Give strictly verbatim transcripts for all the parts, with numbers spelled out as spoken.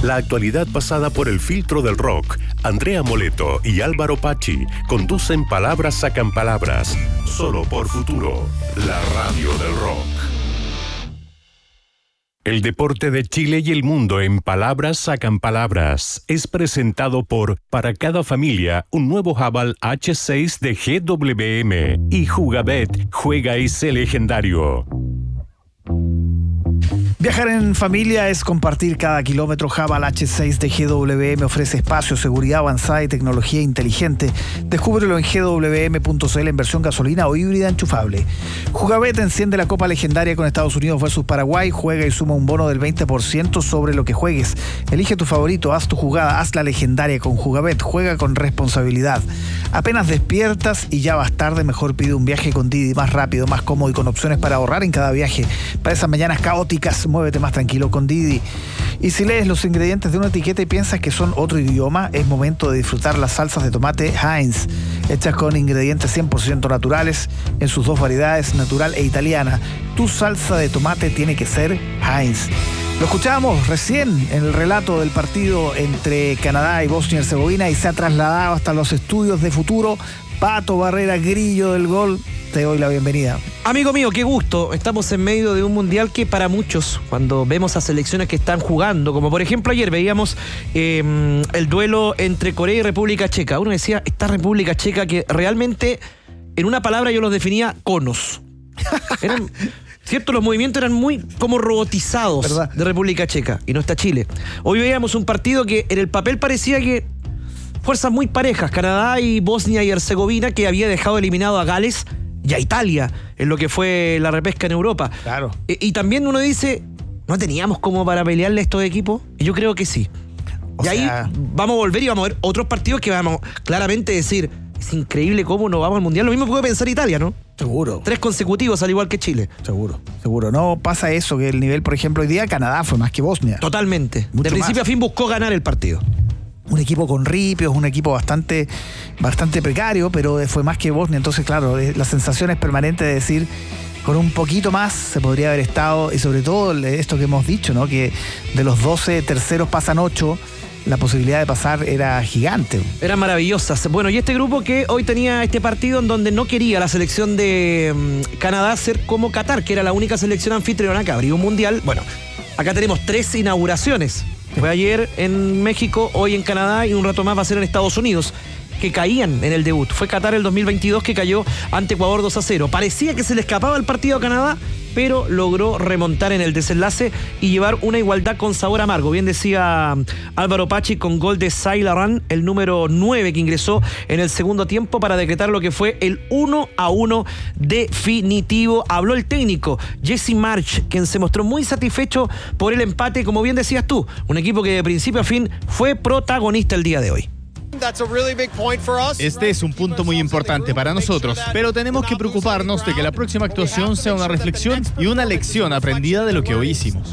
La actualidad pasada por el filtro del rock. Andrea Moleto y Álvaro Pachi conducen Palabras Sacan Palabras, solo por Futuro, la radio del rock. El deporte de Chile y el mundo en Palabras Sacan Palabras es presentado por Para Cada Familia, un nuevo Haval hache seis de G W M y Jugabet, juega ese legendario. Viajar en familia es compartir cada kilómetro. Haval hache seis de G W M ofrece espacio, seguridad avanzada y tecnología inteligente. Descúbrelo en G W M punto C L en versión gasolina o híbrida enchufable. Jugabet enciende la Copa Legendaria con Estados Unidos versus Paraguay. Juega y suma un bono del veinte por ciento sobre lo que juegues. Elige tu favorito, haz tu jugada, haz la legendaria con Jugabet. Juega con responsabilidad. Apenas despiertas y ya vas tarde, mejor pide un viaje con Didi, más rápido, más cómodo y con opciones para ahorrar en cada viaje. Para esas mañanas caóticas, muévete más tranquilo con Didi. Y si lees los ingredientes de una etiqueta y piensas que son otro idioma, es momento de disfrutar las salsas de tomate Heinz, hechas con ingredientes cien por ciento naturales en sus dos variedades, natural e italiana. Tu salsa de tomate tiene que ser Heinz. Lo escuchábamos recién en el relato del partido entre Canadá y Bosnia y Herzegovina y se ha trasladado hasta los estudios de Futuro. Pato Barrera, grillo del gol, te doy la bienvenida. Amigo mío, qué gusto. Estamos en medio de un mundial que para muchos, cuando vemos a selecciones que están jugando, como por ejemplo ayer veíamos eh, el duelo entre Corea y República Checa. Uno decía, esta República Checa que realmente, en una palabra yo los definía conos. Eran... ¿Cierto? Los movimientos eran muy como robotizados, ¿verdad?, de República Checa. Y no está Chile. Hoy veíamos un partido que en el papel parecía que fuerzas muy parejas. Canadá y Bosnia y Herzegovina, que había dejado eliminado a Gales y a Italia en lo que fue la repesca en Europa. Claro. E- y también uno dice, ¿no teníamos como para pelearle a estos equipos? Y yo creo que sí. O y ahí sea... vamos a volver y vamos a ver otros partidos que vamos claramente a decir, es increíble cómo no vamos al Mundial. Lo mismo puede pensar Italia, ¿no? Seguro. Tres consecutivos, al igual que Chile. Seguro, seguro. No pasa eso, que el nivel, por ejemplo, hoy día Canadá fue más que Bosnia. Totalmente. Mucho de principio más. a fin buscó ganar el partido. Un equipo con ripios, un equipo bastante, bastante precario, pero fue más que Bosnia. Entonces, claro, la sensación es permanente de decir, con un poquito más se podría haber estado, y sobre todo esto que hemos dicho, ¿no? Que de los doce terceros pasan ocho. La posibilidad de pasar era gigante. Eran maravillosas. Bueno, y este grupo que hoy tenía este partido en donde no quería la selección de um, Canadá ser como Qatar, que era la única selección anfitriona que abrió un mundial. Bueno, acá tenemos tres inauguraciones. Fue ayer en México, hoy en Canadá y un rato más va a ser en Estados Unidos, que caían en el debut. Fue Qatar el dos mil veintidós que cayó ante Ecuador dos a cero. Parecía que se le escapaba el partido a Canadá, pero logró remontar en el desenlace y llevar una igualdad con sabor amargo. Bien decía Álvaro Pachi con gol de Sailaran, el número nueve que ingresó en el segundo tiempo para decretar lo que fue el uno a uno definitivo. Habló el técnico Jesse March, quien se mostró muy satisfecho por el empate, como bien decías tú, un equipo que de principio a fin fue protagonista el día de hoy. Este es un punto muy importante para nosotros, pero tenemos que preocuparnos de que la próxima actuación sea una reflexión y una lección aprendida de lo que hoy hicimos.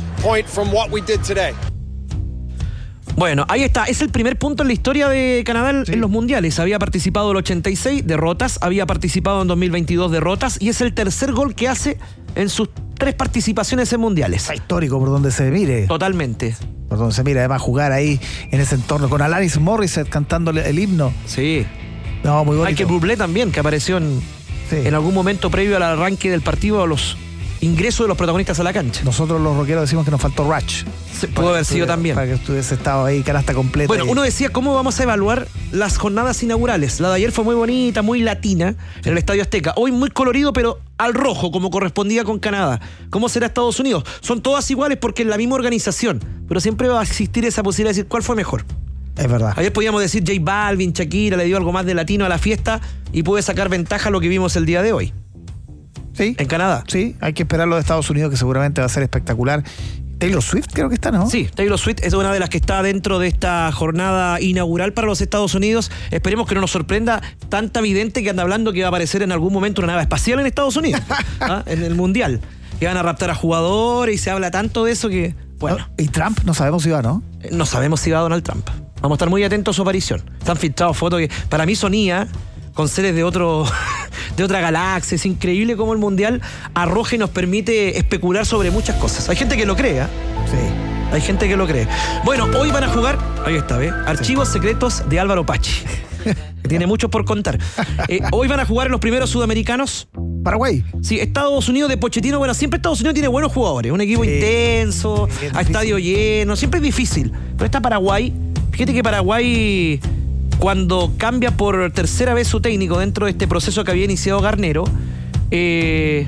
Bueno, ahí está. Es el primer punto en la historia de Canadá sí. en los mundiales. Había participado en el ochenta y seis, derrotas. Había participado en dos mil veintidós, derrotas. Y es el tercer gol que hace en sus tres participaciones en mundiales. Está histórico por donde se mire. Totalmente. Por donde se mire, además jugar ahí en ese entorno con Alanis Morissette cantando el himno. Sí. No, muy bonito. Michael Bublé también, que apareció en, sí. en algún momento previo al arranque del partido a los ingresos de los protagonistas a la cancha. Nosotros los rockeros decimos que nos faltó Ratch. Pudo haber sido también. Para que estuviese estado ahí, canasta completa. Bueno, y... uno decía, ¿cómo vamos a evaluar las jornadas inaugurales? La de ayer fue muy bonita, muy latina, en el Estadio Azteca. Hoy muy colorido, pero al rojo, como correspondía con Canadá. ¿Cómo será Estados Unidos? Son todas iguales porque es la misma organización, pero siempre va a existir esa posibilidad de decir cuál fue mejor. Es verdad. Ayer podíamos decir J Balvin, Shakira, le dio algo más de latino a la fiesta y puede sacar ventaja a lo que vimos el día de hoy. Sí. En Canadá. Sí, hay que esperar lo de Estados Unidos, que seguramente va a ser espectacular. Taylor Swift creo que está, ¿no? Sí, Taylor Swift es una de las que está dentro de esta jornada inaugural para los Estados Unidos. Esperemos que no nos sorprenda tanta vidente que anda hablando que va a aparecer en algún momento una nave espacial en Estados Unidos, ¿ah? En el Mundial. Que van a raptar a jugadores y se habla tanto de eso que, bueno. ¿Y Trump? No sabemos si va, ¿no? No sabemos si va Donald Trump. Vamos a estar muy atentos a su aparición. Están filtrados fotos que para mí sonía con seres de otro de otra galaxia. Es increíble cómo el Mundial arroja y nos permite especular sobre muchas cosas. Hay gente que lo cree, ¿eh? Sí. Hay gente que lo cree. Bueno, hoy van a jugar, ahí está, ¿ves? Archivos secretos de Álvaro Pachi. Que tiene mucho por contar. Eh, hoy van a jugar los primeros sudamericanos. Paraguay. Sí, Estados Unidos de Pochettino. Bueno, siempre Estados Unidos tiene buenos jugadores. Un equipo sí, intenso, sí, a estadio lleno. Siempre es difícil. Pero está Paraguay. Fíjate que Paraguay, cuando cambia por tercera vez su técnico dentro de este proceso que había iniciado Garnero, eh,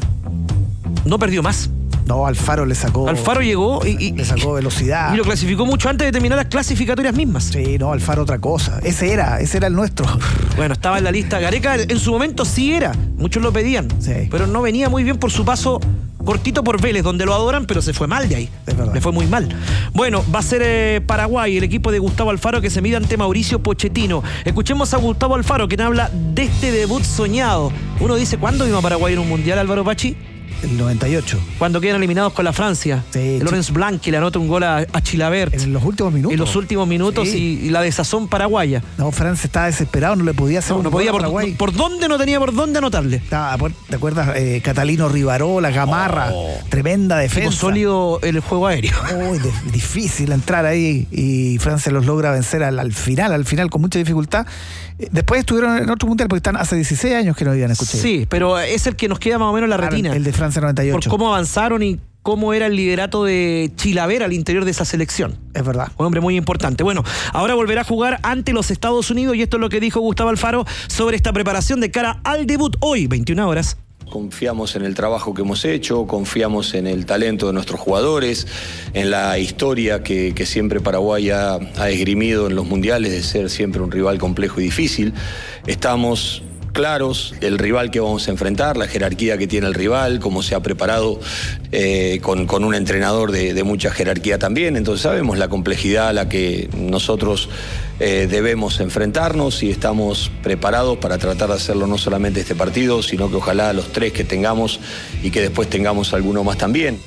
no perdió más. No, Alfaro le sacó... Alfaro llegó y, y... Le sacó velocidad. Y lo clasificó mucho antes de terminar las clasificatorias mismas. Sí, no, Alfaro otra cosa. Ese era, ese era el nuestro. Bueno, estaba en la lista. Gareca en su momento sí era. Muchos lo pedían. Sí. Pero no venía muy bien por su paso cortito por Vélez, donde lo adoran, pero se fue mal de ahí. Es verdad. Le fue muy mal. Bueno, va a ser eh, Paraguay, el equipo de Gustavo Alfaro, que se mide ante Mauricio Pochettino. Escuchemos a Gustavo Alfaro, quien habla de este debut soñado. Uno dice, ¿cuándo vino a Paraguay en un mundial, Álvaro Pachi? El noventa y ocho. Cuando quedan eliminados con la Francia. Sí, el Lorenz Blanc le anota un gol a, a Chilabert. En los últimos minutos. En los últimos minutos sí. y, y la desazón paraguaya. No, Francia estaba desesperado, no le podía hacer no, un no podía por, Paraguay. Por, por dónde no tenía por dónde anotarle. Estaba, ¿te acuerdas? Eh, Catalino Rivarola, Gamarra, oh, tremenda defensa. Tipo sólido el juego aéreo. Muy de, difícil entrar ahí y Francia los logra vencer al, al final, al final con mucha dificultad. Después estuvieron en otro mundial porque están hace dieciséis años que no habían escuchado. Sí, pero es el que nos queda más o menos en la claro, retina. El de Francia noventa y ocho. Por cómo avanzaron y cómo era el liderato de Chilavert al interior de esa selección. Es verdad. Un hombre muy importante. Bueno, ahora volverá a jugar ante los Estados Unidos y esto es lo que dijo Gustavo Alfaro sobre esta preparación de cara al debut hoy, veintiuna horas. Confiamos en el trabajo que hemos hecho, confiamos en el talento de nuestros jugadores, en la historia que, que siempre Paraguay ha, ha esgrimido en los mundiales de ser siempre un rival complejo y difícil. Estamos claros el rival que vamos a enfrentar, la jerarquía que tiene el rival, cómo se ha preparado eh, con, con un entrenador de, de mucha jerarquía también. Entonces sabemos la complejidad a la que nosotros eh, debemos enfrentarnos y estamos preparados para tratar de hacerlo no solamente este partido, sino que ojalá los tres que tengamos y que después tengamos alguno más también.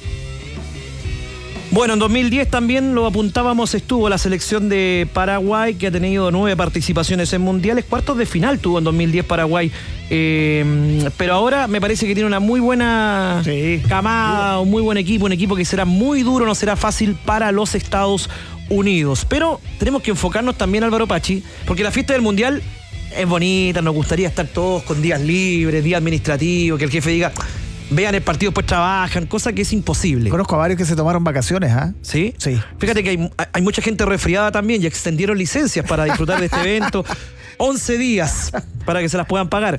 Bueno, en dos mil diez también lo apuntábamos, estuvo la selección de Paraguay, que ha tenido nueve participaciones en mundiales, cuartos de final tuvo en dos mil diez Paraguay, eh, pero ahora me parece que tiene una muy buena sí. camada, un muy buen equipo, un equipo que será muy duro, no será fácil para los Estados Unidos, pero tenemos que enfocarnos también, Álvaro Pachi, porque la fiesta del mundial es bonita, nos gustaría estar todos con días libres, días administrativos, que el jefe diga... Vean el partido, después trabajan, cosa que es imposible. Conozco a varios que se tomaron vacaciones, ¿ah? ¿eh? ¿Sí? Sí. Fíjate que hay, hay mucha gente resfriada también y extendieron licencias para disfrutar de este evento. once días para que se las puedan pagar.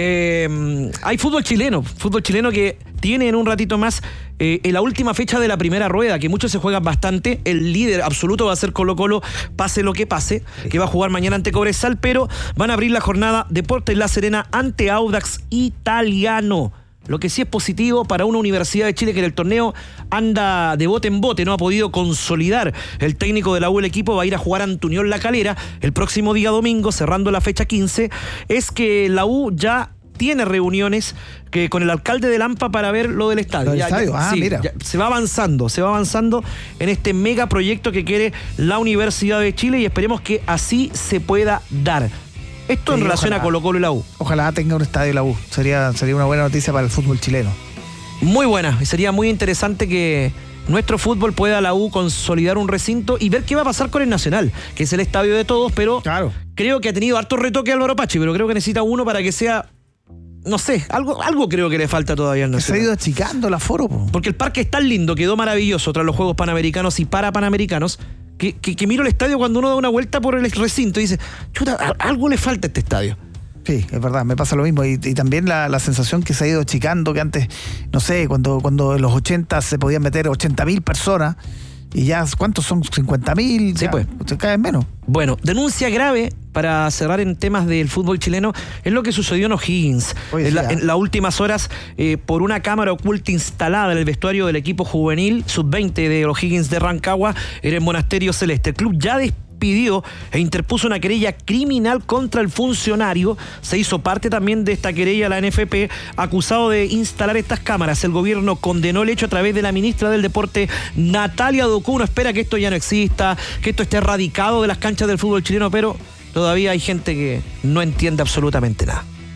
Eh, hay fútbol chileno, fútbol chileno que tiene en un ratito más eh, en la última fecha de la primera rueda, que muchos se juegan bastante. El líder absoluto va a ser Colo-Colo, pase lo que pase, que va a jugar mañana ante Cobresal, pero van a abrir la jornada Deportes La Serena ante Audax Italiano. Lo que sí es positivo para una Universidad de Chile que en el torneo anda de bote en bote, no ha podido consolidar el técnico de la U, el equipo va a ir a jugar ante Unión La Calera el próximo día domingo, cerrando la fecha quince, es que la U ya tiene reuniones que con el alcalde de Lampa para ver lo del estadio. ¿Lo del ya, estadio? Ya, ah, sí, mira. Ya, se va avanzando, se va avanzando en este megaproyecto que quiere la Universidad de Chile y esperemos que así se pueda dar. Esto sí, en relación ojalá, a Colo-Colo y la U. Ojalá tenga un estadio la U. Sería, sería una buena noticia para el fútbol chileno. Muy buena. Y sería muy interesante que nuestro fútbol pueda la U consolidar un recinto y ver qué va a pasar con el Nacional, que es el estadio de todos, pero claro. Creo que ha tenido harto retoque Álvaro Pachi, pero creo que necesita uno para que sea... No sé, algo, algo creo que le falta todavía al Nacional. Se ha ido achicando el aforo. Po. Porque el parque es tan lindo, quedó maravilloso tras los Juegos Panamericanos y para Panamericanos, que, que, que miro el estadio cuando uno da una vuelta por el recinto y dice, chuta, algo le falta a este estadio. Sí, es verdad, me pasa lo mismo. Y, y también la, la sensación que se ha ido achicando, que antes, no sé, cuando, cuando en los ochenta se podían meter ochenta mil personas, y ya, ¿cuántos son? cincuenta mil, sí, pues. Se caen menos. Bueno, denuncia grave, para cerrar en temas del fútbol chileno, es lo que sucedió en O'Higgins. Oye, en, la, en las últimas horas, eh, por una cámara oculta instalada en el vestuario del equipo juvenil sub veinte de O'Higgins de Rancagua, era el Monasterio Celeste. El club ya despidió e interpuso una querella criminal contra el funcionario. Se hizo parte también de esta querella la N F P, acusado de instalar estas cámaras. El gobierno condenó el hecho a través de la ministra del Deporte, Natalia Docú. Uno espera que esto ya no exista, que esto esté erradicado de las canchas del fútbol chileno, pero todavía hay gente que no entiende absolutamente nada.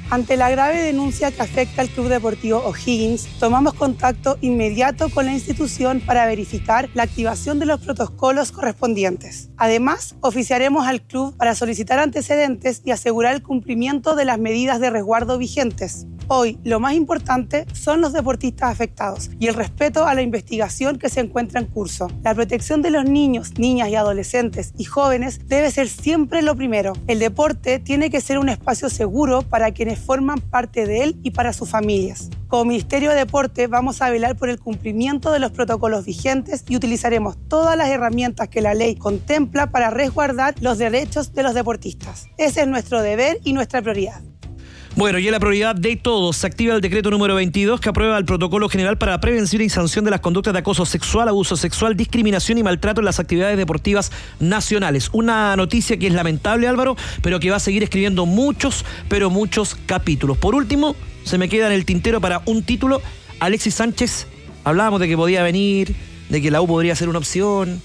Ante la grave denuncia que afecta al Club Deportivo O'Higgins, tomamos contacto inmediato con la institución para verificar la activación de los protocolos correspondientes. Además, oficiaremos al club para solicitar antecedentes y asegurar el cumplimiento de las medidas de resguardo vigentes. Hoy, lo más importante son los deportistas afectados y el respeto a la investigación que se encuentra en curso. La protección de los niños, niñas y adolescentes y jóvenes debe ser siempre lo primero. El deporte tiene que ser un espacio seguro para quienes forman parte de él y para sus familias. Como Ministerio de Deporte vamos a velar por el cumplimiento de los protocolos vigentes y utilizaremos todas las herramientas que la ley contempla para resguardar los derechos de los deportistas. Ese es nuestro deber y nuestra prioridad. Bueno, y en la prioridad de todos se activa el decreto número veintidós que aprueba el protocolo general para la prevención y sanción de las conductas de acoso sexual, abuso sexual, discriminación y maltrato en las actividades deportivas nacionales. Una noticia que es lamentable, Álvaro, pero que va a seguir escribiendo muchos, pero muchos capítulos. Por último, se me queda en el tintero para un título, Alexis Sánchez. Hablábamos de que podía venir, de que la U podría ser una opción.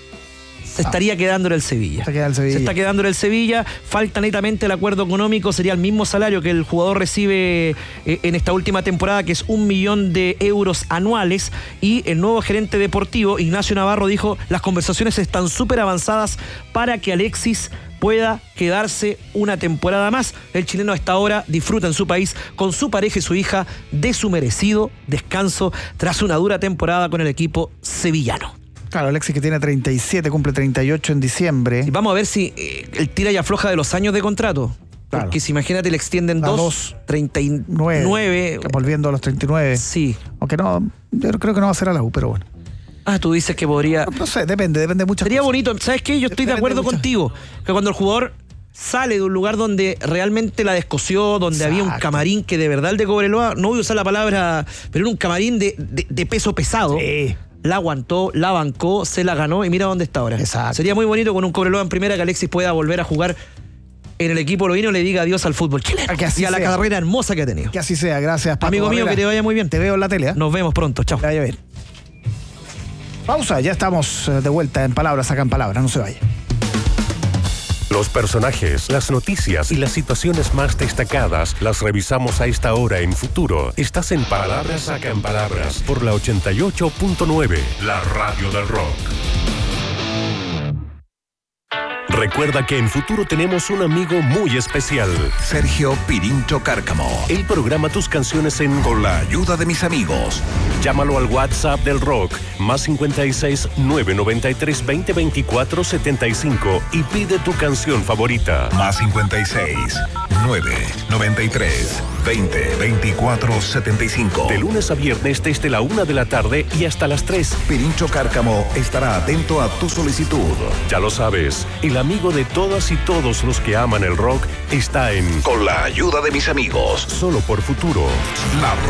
Se estaría quedando en el Sevilla. Se, queda el Sevilla. Se está quedando en el Sevilla. Falta netamente el acuerdo económico. Sería el mismo salario que el jugador recibe eh, en esta última temporada, que es un millón de euros anuales. Y el nuevo gerente deportivo, Ignacio Navarro, dijo: las conversaciones están súper avanzadas para que Alexis pueda quedarse una temporada más. El chileno a esta hora disfruta en su país con su pareja y su hija de su merecido descanso tras una dura temporada con el equipo sevillano. Claro, Alexis, que tiene treinta y siete, cumple treinta y ocho en diciembre. Y vamos a ver si eh, él tira y afloja de los años de contrato. Claro. Porque si imagínate, le extienden dos, dos, treinta y nueve. Volviendo a los treinta y nueve. Sí. Aunque no, yo creo que no va a ser a la U, pero bueno. Ah, tú dices que podría... No, no sé, depende, depende mucho. Sería bonito, ¿sabes qué? Yo estoy depende de acuerdo mucho. contigo. Que cuando el jugador sale de un lugar donde realmente la descoció, donde Exacto. había un camarín que de verdad el de Cobreloa, no voy a usar la palabra, pero era un camarín de, de, de peso pesado. Sí. La aguantó, la bancó, se la ganó y mira dónde está ahora. Exacto. Sería muy bonito con un Cobreloa en primera que Alexis pueda volver a jugar en el equipo lovino y le diga adiós al fútbol chileno que así y a la sea. carrera hermosa que ha tenido. Que así sea, gracias, Paco Amigo mío, Barrera. que te vaya muy bien. Te veo en la tele, ¿eh? Nos vemos pronto, chao. Que vaya bien. Pausa, ya estamos de vuelta en Palabras Sacan Palabras, no se vaya. Los personajes, las noticias y las situaciones más destacadas las revisamos a esta hora en Futuro. Estás en Palabras Sacan Palabras por la ochenta y ocho punto nueve, la radio del rock. Recuerda que en Futuro tenemos un amigo muy especial. Sergio Pirincho Cárcamo. Él programa tus canciones en Con la ayuda de mis amigos. Llámalo al WhatsApp del rock, más cincuenta y seis, nueve noventa y tres, veinte, veinticuatro, setenta y cinco y pide tu canción favorita. Más cincuenta y seis, nueve noventa y tres, veinte, veinticuatro, setenta y cinco. De lunes a viernes desde la una de la tarde y hasta las tres. Pirincho Cárcamo estará atento a tu solicitud. Ya lo sabes, el amigo de todas y todos los que aman el rock está en Con la ayuda de mis amigos. Solo por Futuro. La